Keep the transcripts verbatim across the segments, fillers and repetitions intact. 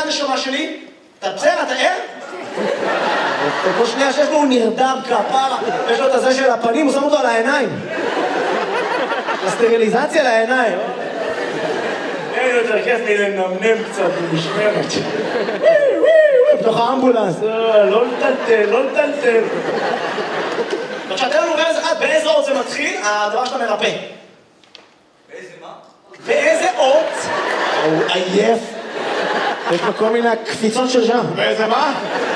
הנשמה שלי? אתה בסדר, אתה ער? כל שנייה שיש לו, הוא נרדם כפרה, יש לו את הזה של הפנים, הוא שם אותו על העיניים. הסטריליזציה לעיניים. אין יותר כיף מלנמנם קצת במשמרת. בתוך האמבולנס, לא לטלטל, לא לטלטל. עכשיו, תן לנו רמז אחד, באיזה אות זה מתחיל, הדבר שאתה מרפא. באיזה מה? באיזה אות? הוא עייף. יש לו כל מיני קפיצות של שם. באיזה מה?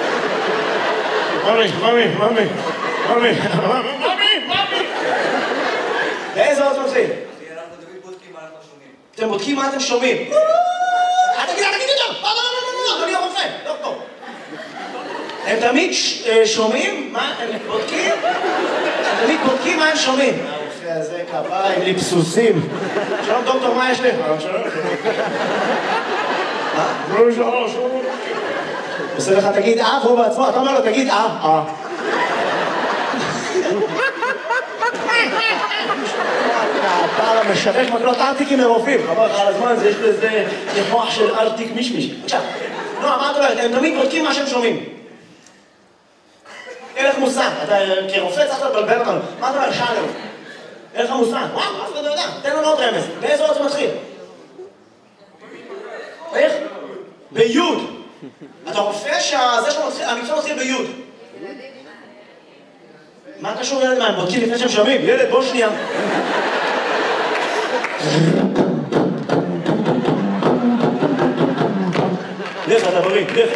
ממי, ממי, ממי, ממי, ממי, ממי. באיזה אות זה מתחיל? אנחנו תמיד בודקים מה אנחנו שומעים. אתם בודקים מה אתם שומעים. אל תגיד, אל תגיד יותר! לא, לא, לא, לא, אדוני הרופא, דוקטור. הם תמיד שומעים מה הם בודקים? הם תמיד בודקים מה הם שומעים. הרופא הזה כפרה עם ליפסוסים. שלום דוקטור, מה יש לך? שלום. מה? לא, שלום, שלום. עושה לך תגיד אה, והוא בעצמו, אתה אומר לו תגיד אה, אה. הפער המשווק מקלות ארטיקים מרופאים. חבל לך על הזמן, יש לזה מוח של ארטיק מישמיש. עכשיו, לא, מה אתה אומרת? הם תמיד בודקים מה שהם שומעים. אין לך מושג, אתה כרופא צריך לבלבל אותנו. מה אתה אומר? שאלנו. אין לך מושג. וואו, אף אחד לא יודע. תן לנו עוד רמז. באיזה אות זה מתחיל? איך? ביוד. אתה רופא שזה שהמקצוע מתחיל ביוד. מה קשור ילד? מה, הם בודקים לפני שהם שומעים? ילד, בוא שנייה. לך, אתה בריא, לך.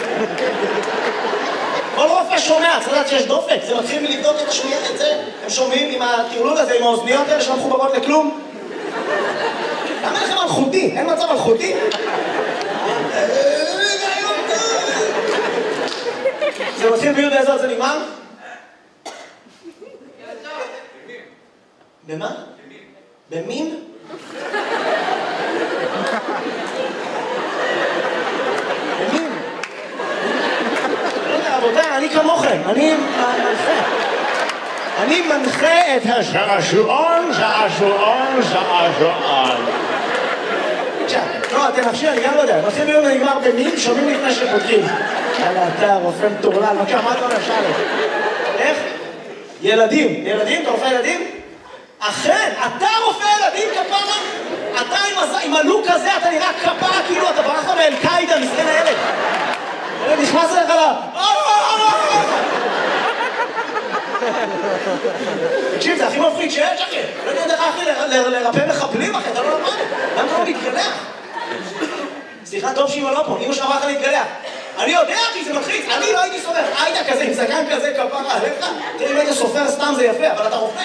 כל רופא שומע, צריך לדעת שיש דופק. זה מתחיל מלבדוק את השמיעה את זה. הם שומעים עם הטרלול הזה, עם האוזניות האלה שלא מחוברות לכלום. למה לכם מלכותי? אין מצב מלכותי? זה מתחיל ביוד, איזה עוד זה נגמר? במה? במין? במין? לא יודע, רבותיי, אני כמוכם, אני מנחה. אני מנחה את שעשועון, שעשועון, שעשועון. עכשיו, לא, אתם נפשי, אני גם לא יודע. מתחיל ביום ונגמר במין, שומעים לפני שפותחים. יאללה, אתה רופא מטורלל, בבקשה, מה אתה אומר? שאלה. איך? ילדים. ילדים? אתה רופא ילדים? אכן, אתה רופא ילדים, כפרה? אתה עם הלוק הזה, אתה נראה כפרה, כאילו אתה ברח מאל-קאידה, מסכן הילד. הילד נכנס אליך לה... תקשיב, זה הכי מפריד שיש, אחי. לא יודע דרך אחי לרפא מחבלים, אחי, אתה לא למד. למה אתה לא מתגלח? סליחה, טוב שאמא לא פה, אמא שאמרה לך להתגלח. אני יודע, אחי, זה מלחיץ. אני לא הייתי סופר. היית כזה, עם זקן כזה, כפרה עליך. תראה, אם היית סופר סתם זה יפה, אבל אתה רופא.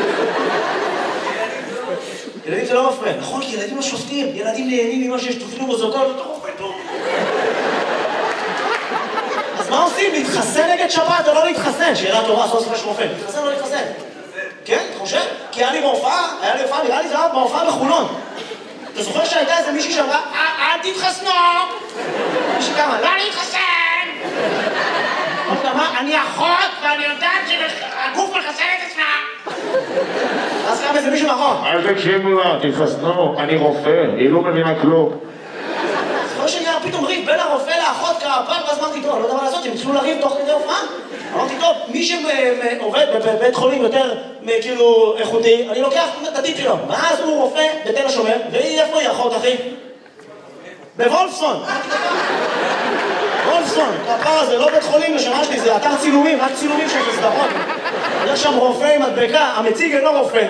ילדים זה לא מפריע. נכון, כי ילדים לא שופטים. ילדים נהנים ממה שיש תופנו מוזוקות, אתה רופא טוב. אז מה עושים? להתחסן נגד שבת או לא להתחסן? שאלה טובה, סוף סוף יש רופא. להתחסן או לא להתחסן? כן, אתה חושב? כי היה לי בהופעה, היה לי הופעה, נראה לי זה היה בהופעה בחולון. אתה זוכר שהייתה איזה מישהי שאמרה, אל תתחסנו! מישהי כמה, לא להתחסן! אני אחות ואני יודעת שהגוף מחסן את עצמה! אז קם איזה מישהו מאחור. אל תקשיבו לה, תתחסנו, אני רופא, היא לא מבינה כלום. זוכר שנראה פתאום ריב בין הרופא לאחות כפר, ואז אמרתי, טוב, לא יודע מה לעשות, הם התחילו לריב תוך כדי הופעה? אמרתי, טוב, מי שעובד בבית חולים יותר כאילו איכותי, אני לוקח את הטיפ שלו. ואז הוא רופא בתל השומר, והיא איפה היא אחות, אחי? בוולפסון. וולפסון, כפר זה לא בית חולים לשנה שלי, זה אתר צילומים, רק צילומים של סדרות. יש שם רופא עם מדבקה, המציג אינו רופא.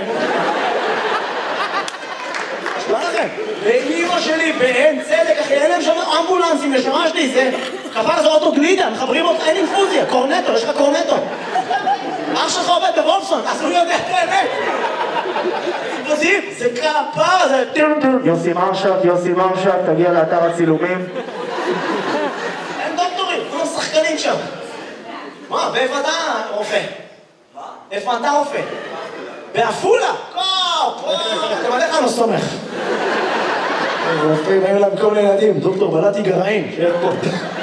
מה לכם? ואימא שלי באין צדק, אחי, אין להם שם אמבולנסים לשמה שלי, זה כפר זה אוטו גלידה, מחברים אותך, אין אינפוזיה, קורנטו, יש לך קורנטו. אח שלך עובד בוולפסון, אז הוא יודע את האמת. יודעים, זה כפר, זה... יוסי מרשק, יוסי מרשק, תגיע לאתר הצילומים. אין דוקטורים, כולם שחקנים שם. מה, ואיפה אתה רופא? מה? איפה אתה רופא? בעפולה? קופ! אתם עליך לא סומך. רופאים, היו להם כל מיני ילדים, דוקטור בלעתי גרעין, שיהיה פה.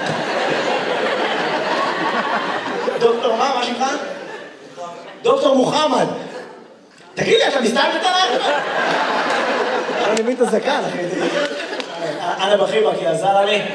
דוקטור מה, מה שמך? דוקטור מוחמד. תגיד לי, אתה מסתלבט עליי? אני מבין את הזקן, אחי. אנא בחיבא, כי עזר לי.